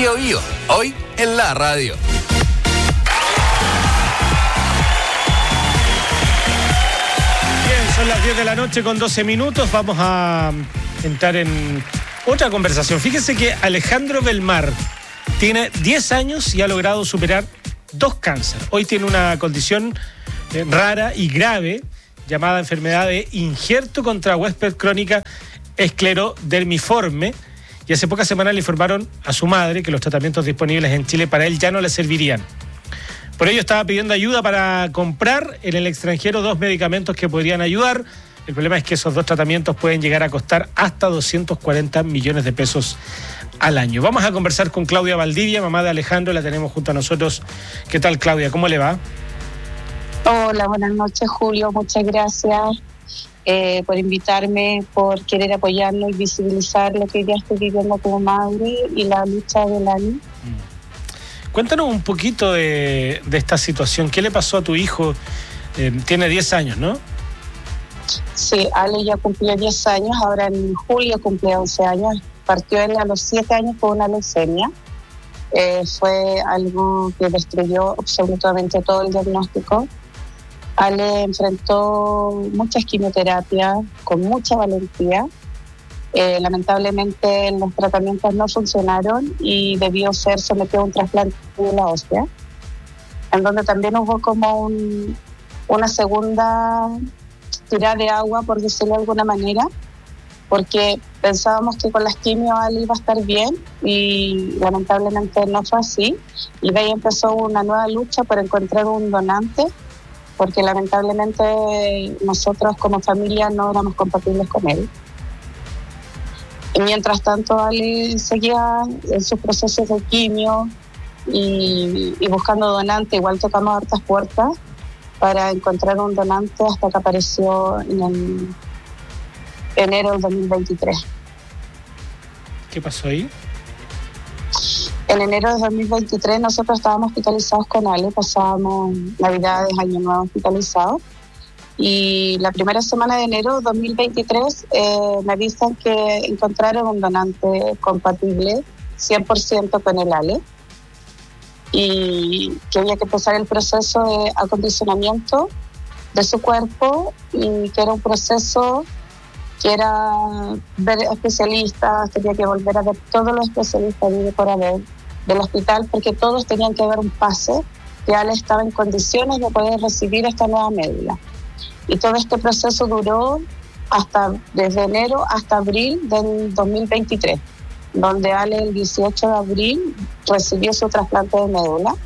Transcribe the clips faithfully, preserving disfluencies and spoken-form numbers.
Bío Bío, hoy en la radio. Bien, son las diez de la noche con doce minutos. Vamos a entrar en otra conversación. Fíjese que Alejandro Belmar tiene diez años y ha logrado superar dos cánceres. Hoy tiene una condición eh, rara y grave llamada enfermedad de injerto contra huésped crónica esclerodermiforme, y hace pocas semanas le informaron a su madre que los tratamientos disponibles en Chile para él ya no le servirían. Por ello estaba pidiendo ayuda para comprar en el extranjero dos medicamentos que podrían ayudar. El problema es que esos dos tratamientos pueden llegar a costar hasta doscientos cuarenta millones de pesos al año. Vamos a conversar con Claudia Valdivia, mamá de Alejandro, la tenemos junto a nosotros. ¿Qué tal, Claudia? ¿Cómo le va? Hola, buenas noches, Julio. Muchas gracias eh, por invitarme, por querer apoyarnos y visibilizar lo que ya estoy viviendo como madre y la lucha del año. Cuéntanos un poquito de, de esta situación. ¿Qué le pasó a tu hijo? Eh, tiene diez años, ¿no? Sí, Ale ya cumplió diez años, ahora en julio cumple once años. Partió él a los siete años con una leucemia. Eh, fue algo que destruyó absolutamente todo el diagnóstico. Ale enfrentó muchas quimioterapias con mucha valentía. Eh, lamentablemente los tratamientos no funcionaron y debió ser sometido a un trasplante de la ósea, en donde también hubo como un, una segunda tirada de agua, por decirlo de alguna manera, porque pensábamos que con las quimios Ale iba a estar bien y lamentablemente no fue así, y de ahí empezó una nueva lucha por encontrar un donante, porque lamentablemente nosotros como familia no éramos compatibles con él. Y mientras tanto Ale seguía en sus procesos de quimio y, y buscando donante. Igual tocamos hartas puertas para encontrar un donante hasta que apareció en el enero del dos mil veintitrés. ¿Qué pasó ahí? En enero de dos mil veintitrés nosotros estábamos hospitalizados con Ale, pasábamos Navidades, Año Nuevo hospitalizados, y la primera semana de enero de dos mil veintitrés eh, me avisan que encontraron un donante compatible cien por ciento con el Ale y que había que empezar el proceso de acondicionamiento de su cuerpo, y que era un proceso que era ver especialistas, tenía que volver a ver todos los especialistas de por haber del hospital, porque todos tenían que ver un pase que Ale estaba en condiciones de poder recibir esta nueva médula. Y todo este proceso duró hasta desde enero hasta abril del dos mil veintitrés, donde Ale el dieciocho de abril recibió su trasplante de médula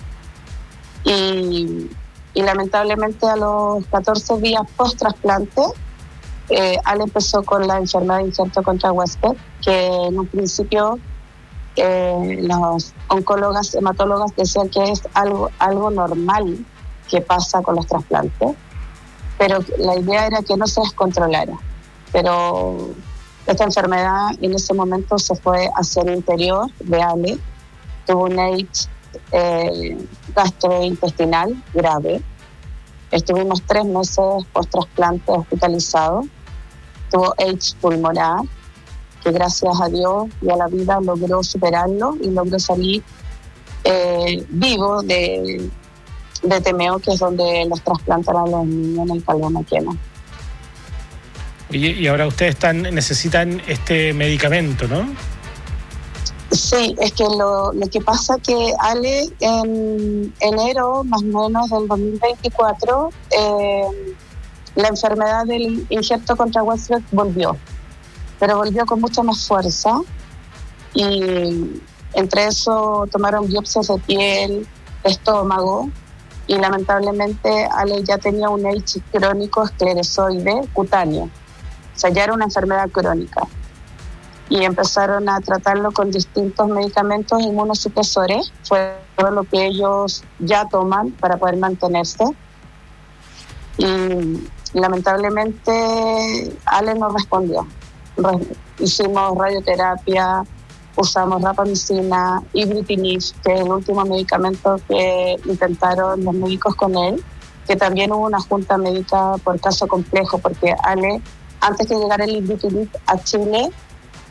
y, y lamentablemente a los catorce días post trasplante Eh, Ale empezó con la enfermedad de injerto contra huésped, que en un principio eh, las oncólogas, hematólogas decían que es algo, algo normal que pasa con los trasplantes, pero la idea era que no se descontrolara. Pero esta enfermedad en ese momento se fue hacia el interior de Ale, tuvo un AIDS eh, gastrointestinal grave. Estuvimos tres meses post-trasplante hospitalizado. Tuvo AIDS pulmonar, que gracias a Dios y a la vida logró superarlo y logró salir eh, vivo de, de T M O, que es donde los trasplantan a los niños en el Calvo Maquena. Oye, y ahora ustedes están, necesitan este medicamento, ¿no? Sí, es que lo, lo que pasa que Ale en enero más o menos del dos mil veinticuatro eh, la enfermedad del injerto contra huésped volvió, pero volvió con mucha más fuerza, y entre eso tomaron biopsias de piel, estómago, y lamentablemente Ale ya tenía un AIDS crónico esclerosoide cutáneo, o sea, ya era una enfermedad crónica. Y empezaron a tratarlo con distintos medicamentos inmunosupresores, fue todo lo que ellos ya toman para poder mantenerse. Y lamentablemente Ale no respondió. Re- hicimos radioterapia, usamos rapamicina, ibrutinib, que es el último medicamento que intentaron los médicos con él, que también hubo una junta médica por caso complejo, porque Ale, antes de llegar el ibrutinib a Chile,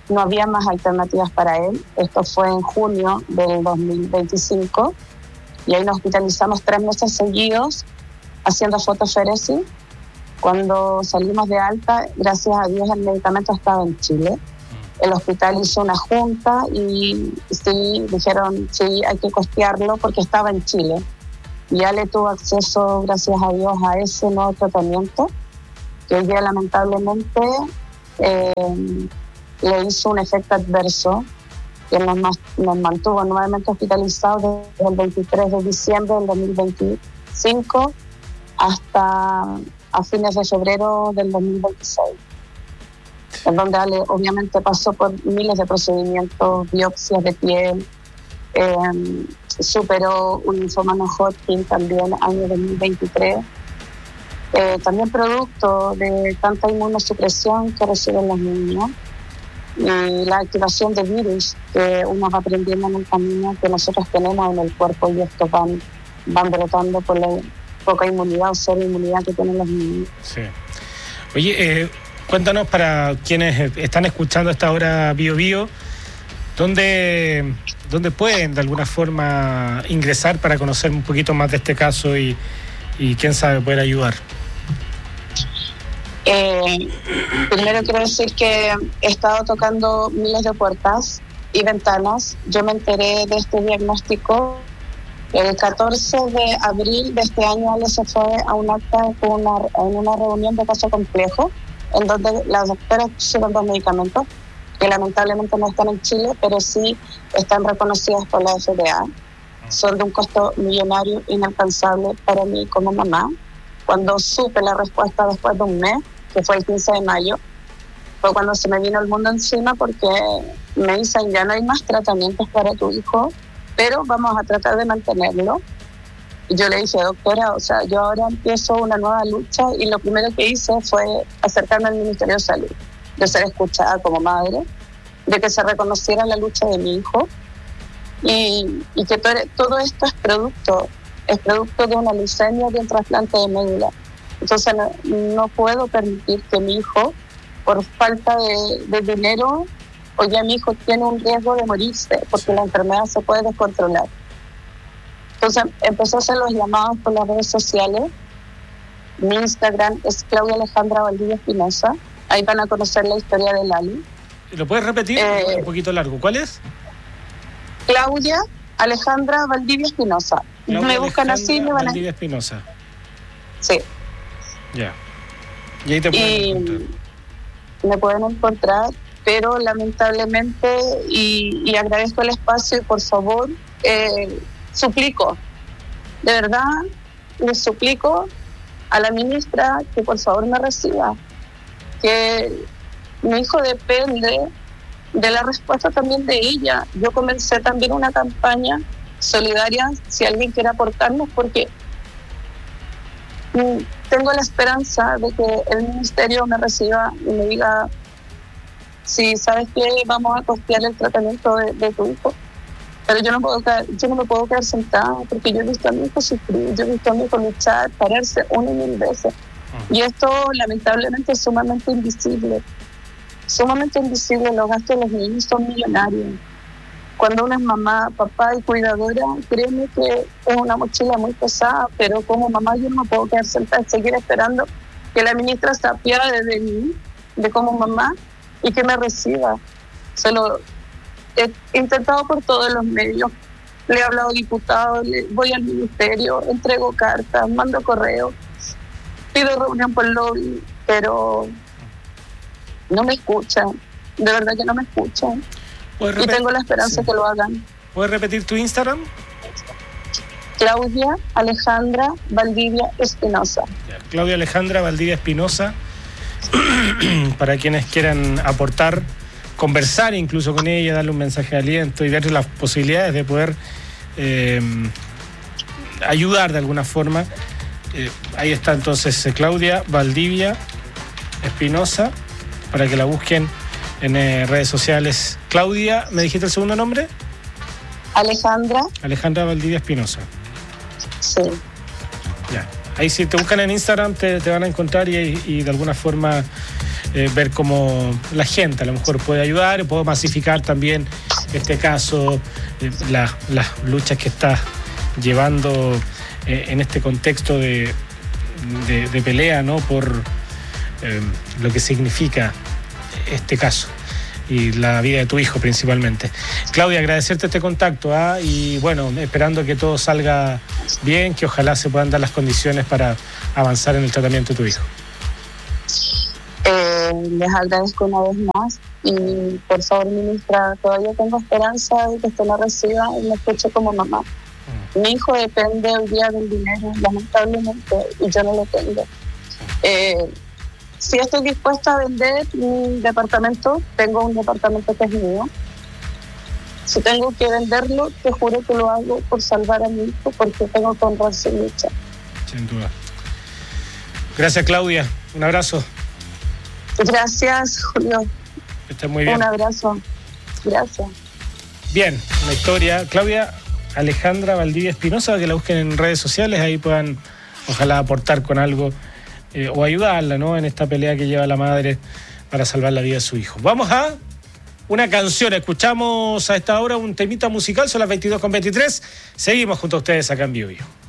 no había más alternativas para él. Esto fue en junio del dos mil veinticinco y ahí nos hospitalizamos tres meses seguidos haciendo fotoferesis. Cuando salimos de alta, gracias a Dios el medicamento estaba en Chile. El hospital hizo una junta y sí, dijeron, sí, hay que costearlo porque estaba en Chile. Ya le tuvo acceso, gracias a Dios, a ese nuevo tratamiento, que hoy día lamentablemente eh, le hizo un efecto adverso que nos, nos mantuvo nuevamente hospitalizados desde el veintitrés de diciembre del dos mil veinticinco hasta a fines de febrero del dos mil veintiséis, en donde Ale obviamente pasó por miles de procedimientos, biopsias de piel, eh, superó un linfoma no Hodgkin también año dos mil veintitrés, eh, también producto de tanta inmunosupresión que reciben los niños y la activación de virus que uno va aprendiendo en el camino que nosotros tenemos en el cuerpo, y estos van, van brotando por la poca inmunidad o cero inmunidad que tienen los niños. Sí. Oye, eh, cuéntanos para quienes están escuchando a esta hora Bio Bio, ¿dónde, dónde pueden de alguna forma ingresar para conocer un poquito más de este caso y, y quién sabe poder ayudar? Eh, primero quiero decir que he estado tocando miles de puertas y ventanas. Yo me enteré de este diagnóstico el catorce de abril de este año. Ale se fue a un acta con una, en una reunión de caso complejo en donde las doctoras pusieron dos medicamentos que lamentablemente no están en Chile, pero sí están reconocidos por la F D A. Son de un costo millonario inalcanzable para mí como mamá. Cuando supe la respuesta después de un mes, que fue el quince de mayo, fue cuando se me vino el mundo encima, porque me dicen, ya no hay más tratamientos para tu hijo, pero vamos a tratar de mantenerlo. Y yo le dije, doctora, o sea, yo ahora empiezo una nueva lucha, y lo primero que hice fue acercarme al Ministerio de Salud, de ser escuchada como madre, de que se reconociera la lucha de mi hijo, y, y que todo, todo esto es producto, es producto de una leucemia, de un trasplante de médula. Entonces no, no puedo permitir que mi hijo, por falta de, de dinero, o ya mi hijo tiene un riesgo de morirse, porque la enfermedad se puede descontrolar. Entonces empecé a hacer los llamados por las redes sociales. Mi Instagram es Claudia Alejandra Valdivia Espinosa. Ahí van a conocer la historia de Lali. ¿Lo puedes repetir? Eh, un poquito largo. ¿Cuál es? Claudia Alejandra Valdivia Espinosa. Claudia Me buscan Alejandra así, me van a... Valdivia Espinosa. Sí. Ya. Y ahí te pueden y encontrar. Me pueden encontrar, pero lamentablemente, y, y agradezco el espacio, y por favor, eh, suplico, de verdad, les suplico a la ministra que por favor me reciba, que mi hijo depende de la respuesta también de ella. Yo comencé también una campaña solidaria, si alguien quiere aportarnos, porque tengo la esperanza de que el ministerio me reciba y me diga, si sabes que vamos a costear el tratamiento de, de tu hijo. Pero yo no puedo quedar, yo no me puedo quedar sentada, porque yo he visto a mi hijo sufrir, yo he visto a mi hijo luchar, pararse una y mil veces. Y esto lamentablemente es sumamente invisible, sumamente invisible. Los gastos de los niños son millonarios. Cuando uno es mamá, papá y cuidadora, créeme que es una mochila muy pesada, pero como mamá yo no me puedo quedar sentada y seguir esperando que la ministra se apiade de mí, de como mamá, y que me reciba. Se lo he intentado por todos los medios. Le he hablado a diputados, le voy al ministerio, entrego cartas, mando correos, pido reunión por lobby, pero no me escuchan. De verdad que no me escuchan. Y tengo la esperanza sí. que lo hagan. ¿Puedes repetir tu Instagram? Claudia Alejandra Valdivia Espinosa. Claudia Alejandra Valdivia Espinosa. Para quienes quieran aportar, conversar incluso con ella, darle un mensaje de aliento y ver las posibilidades de poder eh, ayudar de alguna forma. Eh, ahí está entonces Claudia Valdivia Espinosa, para que la busquen en eh, redes sociales. Claudia, ¿me dijiste el segundo nombre? Alejandra. Alejandra Valdivia Espinosa. Sí. Ya. Ahí si te buscan en Instagram te, te van a encontrar y, y de alguna forma eh, ver cómo la gente a lo mejor puede ayudar y puede masificar también este caso, eh, la, las luchas que está llevando eh, en este contexto de, de, de pelea, ¿no? Por eh, lo que significa este caso y la vida de tu hijo principalmente. Claudia, agradecerte este contacto, ¿eh? Y bueno, esperando que todo salga bien, que ojalá se puedan dar las condiciones para avanzar en el tratamiento de tu hijo. Eh, les agradezco una vez más y por favor, ministra, todavía tengo esperanza de que usted la reciba y me escuche como mamá. Mm. Mi hijo depende hoy día del dinero, lamentablemente, y yo no lo tengo. Eh, Si estoy dispuesta a vender mi departamento, tengo un departamento que es mío. Si tengo que venderlo, te juro que lo hago por salvar a mi hijo, porque tengo que honrar su lucha. Sin duda. Gracias, Claudia. Un abrazo. Gracias, Julio. Que estés muy bien. Un abrazo. Gracias. Bien, una historia. Claudia Alejandra Valdivia Espinosa, que la busquen en redes sociales, ahí puedan, ojalá, aportar con algo. Eh, o ayudarla, ¿no? En esta pelea que lleva la madre para salvar la vida de su hijo. Vamos a una canción. Escuchamos a esta hora un temita musical. Son las veintidós con veintitrés. Seguimos junto a ustedes acá en Bio Bio.